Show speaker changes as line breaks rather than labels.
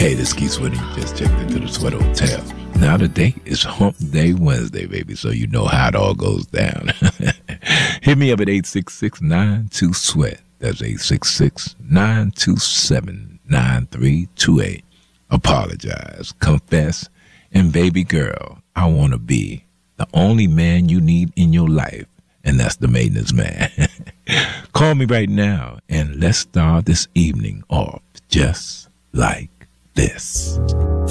Hey, this Keith Sweater. You just checked into the Sweat Hotel. Now the day is Hump Day Wednesday, baby, so you know how it all goes down. Hit me up at 866-92-SWEAT. That's 866-927-9328. Apologize, confess, and baby girl, I want to be the only man you need in your life, and that's the maintenance man. Call me right now, and let's start this evening off just like this.